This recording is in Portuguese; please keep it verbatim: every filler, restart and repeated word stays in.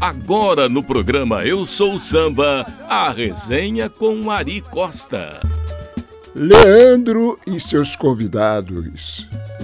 Agora no programa Eu Sou Samba, a resenha com Ari Costa. Leandro e seus convidados.